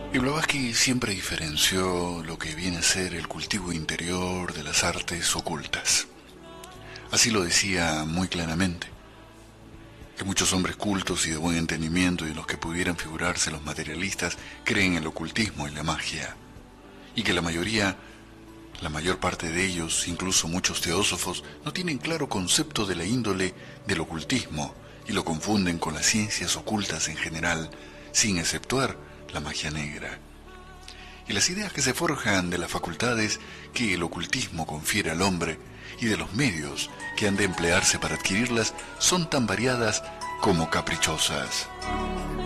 Y Blavatsky siempre diferenció lo que viene a ser el cultivo interior de las artes ocultas. Así lo decía muy claramente, que muchos hombres cultos y de buen entendimiento y en los que pudieran figurarse los materialistas creen en el ocultismo y la magia, y que la mayor parte de ellos, incluso muchos teósofos, no tienen claro concepto de la índole del ocultismo y lo confunden con las ciencias ocultas en general, sin exceptuar la magia negra. Y las ideas que se forjan de las facultades que el ocultismo confiere al hombre y de los medios que han de emplearse para adquirirlas son tan variadas como caprichosas.